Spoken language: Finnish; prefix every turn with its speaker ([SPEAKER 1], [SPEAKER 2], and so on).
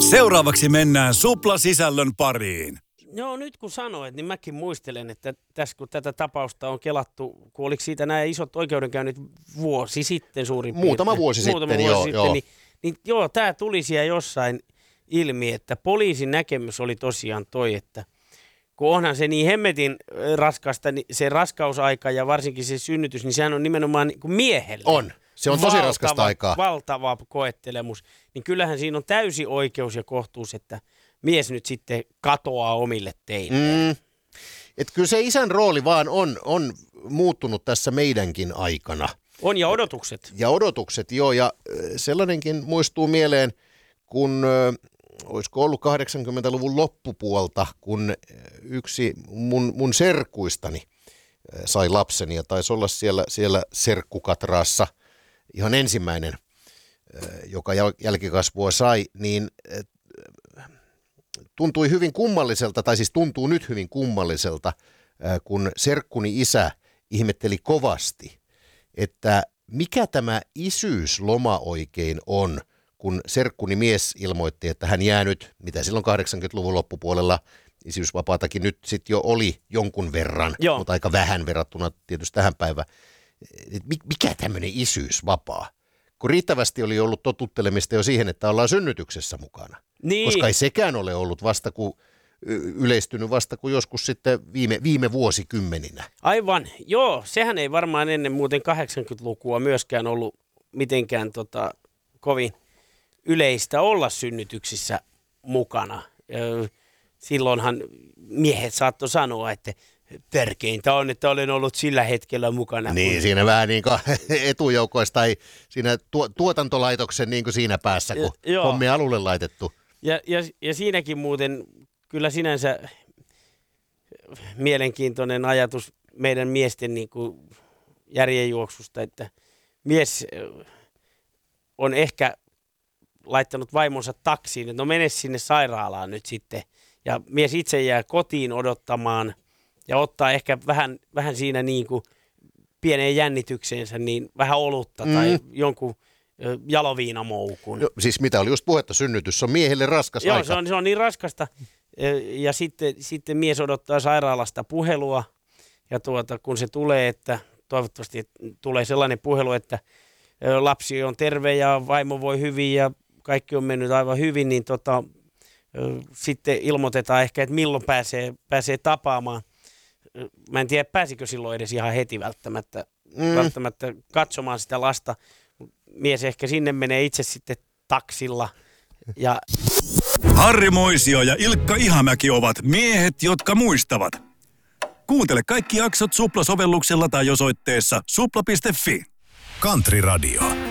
[SPEAKER 1] Seuraavaksi mennään Supla-sisällön pariin.
[SPEAKER 2] Joo, nyt kun sanoit, niin mäkin muistelen, että tässä kun tätä tapausta on kelattu, kun oliko siitä nämä isot oikeudenkäynnit vuosi sitten suurin piirtein.
[SPEAKER 3] Muutama vuosi sitten,
[SPEAKER 2] niin tämä tuli siellä jossain ilmi, että poliisin näkemys oli tosiaan toi, että kun onhan se niin hemmetin raskasta, niin se raskausaika ja varsinkin se synnytys, niin sehän on nimenomaan niin kuin miehelle.
[SPEAKER 3] On. Se on tosi raskasta aikaa.
[SPEAKER 2] Valtava koettelemus. Niin kyllähän siinä on täysi oikeus ja kohtuus, että mies nyt sitten katoaa omille teille.
[SPEAKER 3] Että kyllä se isän rooli vaan on muuttunut tässä meidänkin aikana.
[SPEAKER 2] On ja odotukset.
[SPEAKER 3] Ja odotukset, joo. Ja sellainenkin muistuu mieleen, kun olisiko ollut 80-luvun loppupuolta, kun yksi mun serkuistani sai lapsen ja taisi olla siellä serkkukatraassa ihan ensimmäinen, joka jälkikasvua sai, niin tuntui hyvin kummalliselta, tai siis tuntuu nyt hyvin kummalliselta, kun serkkuni isä ihmetteli kovasti, että mikä tämä isyysloma oikein on, kun serkkuni mies ilmoitti, että hän jää nyt, mitä silloin 80-luvun loppupuolella, isyysvapaatakin nyt sitten jo oli jonkun verran, mutta aika vähän verrattuna tietysti tähän päivään. Mikä tämmöinen isyysvapaa? Kun riittävästi oli ollut totuttelemista jo siihen, että ollaan synnytyksessä mukana. Niin. Koska ei sekään ole ollut yleistynyt vasta kuin joskus sitten viime vuosikymmeninä.
[SPEAKER 2] Aivan, joo. Sehän ei varmaan ennen muuten 80-lukua myöskään ollut mitenkään kovin yleistä olla synnytyksissä mukana. Silloinhan miehet saattoi sanoa, että tärkeintä on, että olen ollut sillä hetkellä mukana.
[SPEAKER 3] Niin, siinä vähän niin kuin etujoukoista tai siinä tuotantolaitoksen niin kuin siinä päässä, kun hommi alulle laitettu.
[SPEAKER 2] Ja siinäkin muuten kyllä sinänsä mielenkiintoinen ajatus meidän miesten niin kuin järjenjuoksusta, että mies on ehkä laittanut vaimonsa taksiin, että no mene sinne sairaalaan nyt sitten. Ja mies itse jää kotiin odottamaan ja ottaa ehkä vähän siinä niin kuin pieneen jännitykseensä niin vähän olutta tai jonkun jaloviinamoukun.
[SPEAKER 3] Siis mitä oli just puhetta, synnytys on miehelle raskas aika.
[SPEAKER 2] Joo, se on niin raskasta. Ja sitten mies odottaa sairaalasta puhelua ja kun se tulee, että toivottavasti tulee sellainen puhelu, että lapsi on terve ja vaimo voi hyvin ja kaikki on mennyt aivan hyvin, niin sitten ilmoitetaan ehkä, että milloin pääsee tapaamaan. Mä en tiedä, pääsikö silloin edes ihan heti välttämättä katsomaan sitä lasta. Mies ehkä sinne menee itse sitten taksilla. Ja
[SPEAKER 1] Harri Moisio ja Ilkka Ihamäki ovat miehet, jotka muistavat. Kuuntele kaikki jaksot Supla-sovelluksella tai osoitteessa supla.fi. Country Radio.